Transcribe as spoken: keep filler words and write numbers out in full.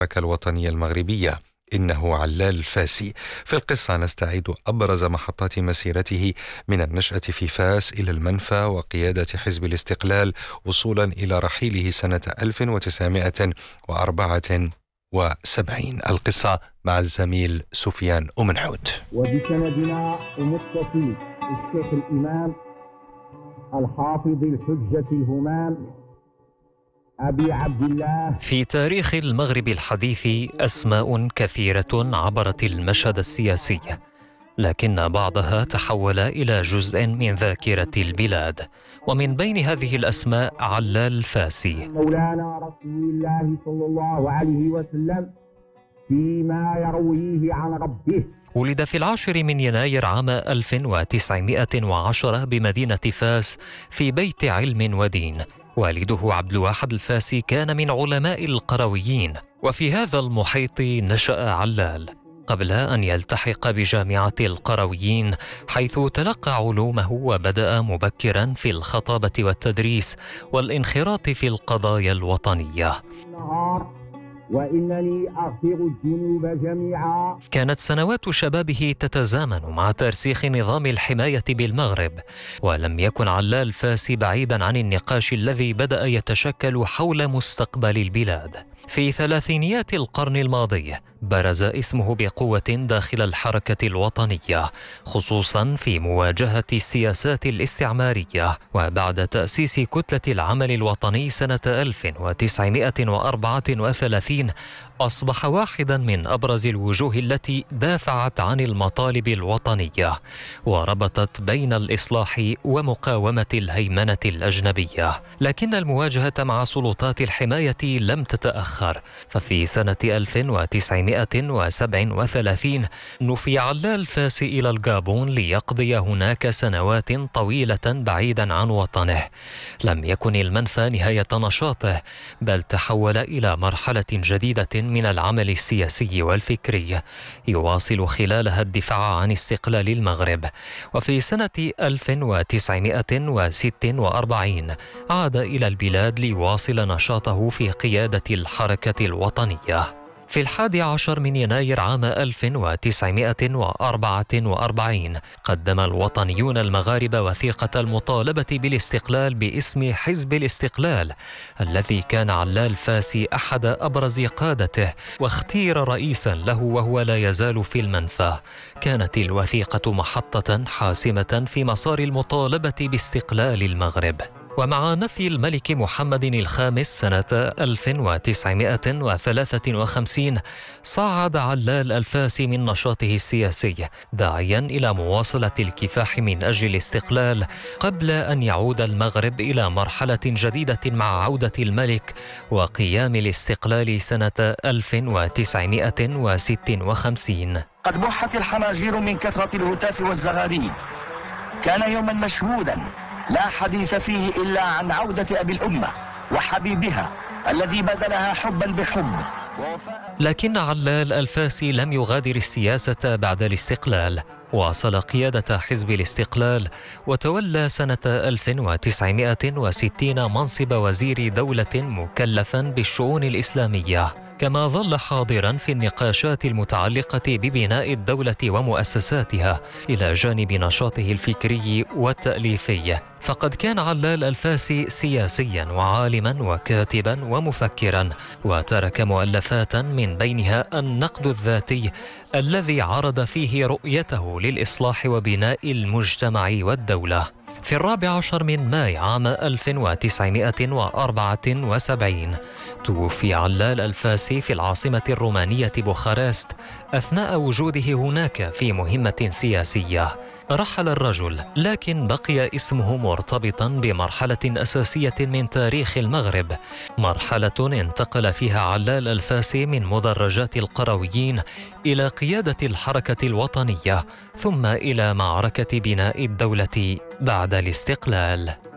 الوطنية المغربية. إنه علال الفاسي. في القصة نستعيد أبرز محطات مسيرته من النشأة في فاس إلى المنفى وقيادة حزب الاستقلال وصولا إلى رحيله سنة ألف وتسعمائة وأربعة وسبعين. القصة مع الزميل سفيان أمنحوت. وبسندنا المتصل الشيخ الإمام الحافظ الحجة الهمام أبي عبد الله. في تاريخ المغرب الحديث أسماء كثيرة عبرت المشهد السياسي، لكن بعضها تحول إلى جزء من ذاكرة البلاد، ومن بين هذه الأسماء علال الفاسي. مولانا رسول الله صلى الله عليه وسلم فيما يرويه عن ربه. ولد في العاشر من يناير عام ألف وتسعمائة وعشرة بمدينة فاس في بيت علم ودين. والده عبد الواحد الفاسي كان من علماء القرويين، وفي هذا المحيط نشأ علال قبل أن يلتحق بجامعة القرويين، حيث تلقى علومه وبدأ مبكرا في الخطابة والتدريس والانخراط في القضايا الوطنية. وإنني أغفر الذنوب جميعا. كانت سنوات شبابه تتزامن مع ترسيخ نظام الحماية بالمغرب، ولم يكن علال الفاسي بعيدا عن النقاش الذي بدأ يتشكل حول مستقبل البلاد. في ثلاثينيات القرن الماضي برز اسمه بقوة داخل الحركة الوطنية، خصوصا في مواجهة السياسات الاستعمارية. وبعد تأسيس كتلة العمل الوطني سنة ألف وتسعمائة وأربعة وثلاثين أصبح واحدا من أبرز الوجوه التي دافعت عن المطالب الوطنية وربطت بين الإصلاح ومقاومة الهيمنة الأجنبية. لكن المواجهة مع سلطات الحماية لم تتأخر، ففي سنة ألف وتسعمائة وسبعة وثلاثين نفي علال الفاسي إلى الغابون ليقضي هناك سنوات طويلة بعيدا عن وطنه. لم يكن المنفى نهاية نشاطه، بل تحول إلى مرحلة جديدة من العمل السياسي والفكري يواصل خلالها الدفاع عن استقلال المغرب. وفي سنة ألف وتسعمائة وستة وأربعين عاد إلى البلاد ليواصل نشاطه في قيادة الحركة الوطنية. في الحادي عشر من يناير عام ألف وتسعمائة وأربعة وأربعين قدم الوطنيون المغاربة وثيقة المطالبة بالاستقلال باسم حزب الاستقلال، الذي كان علال الفاسي أحد أبرز قادته واختير رئيسا له وهو لا يزال في المنفى. كانت الوثيقة محطة حاسمة في مسار المطالبة باستقلال المغرب. ومع نفي الملك محمد الخامس سنة ألف وتسعمائة وثلاثة وخمسين صعد علال الفاسي من نشاطه السياسي، داعيا إلى مواصلة الكفاح من أجل الاستقلال قبل أن يعود المغرب إلى مرحلة جديدة مع عودة الملك وقيام الاستقلال سنة ألف وتسعمائة وستة وخمسين. قد بحت الحناجير من كثرة الهتاف والزغاريد. كان يوما مشهودا لا حديث فيه إلا عن عودة أبي الأمة وحبيبها الذي بدلها حبا بحب. لكن علال الفاسي لم يغادر السياسة بعد الاستقلال. واصل قيادة حزب الاستقلال وتولى سنة ألف وتسعمائة وستين منصب وزير دولة مكلفا بالشؤون الإسلامية، كما ظل حاضرا في النقاشات المتعلقة ببناء الدولة ومؤسساتها إلى جانب نشاطه الفكري والتأليفي. فقد كان علال الفاسي سياسيا وعالما وكاتبا ومفكرا، وترك مؤلفات من بينها النقد الذاتي الذي عرض فيه رؤيته للإصلاح وبناء المجتمع والدولة. في الرابع عشر من ماي عام ألف وتسعمائة وأربعة وسبعين توفي علال الفاسي في العاصمة الرومانية بوخارست أثناء وجوده هناك في مهمة سياسية. رحل الرجل، لكن بقي اسمه مرتبطا بمرحلة أساسية من تاريخ المغرب، مرحلة انتقل فيها علال الفاسي من مدرجات القرويين إلى قيادة الحركة الوطنية، ثم إلى معركة بناء الدولة بعد الاستقلال.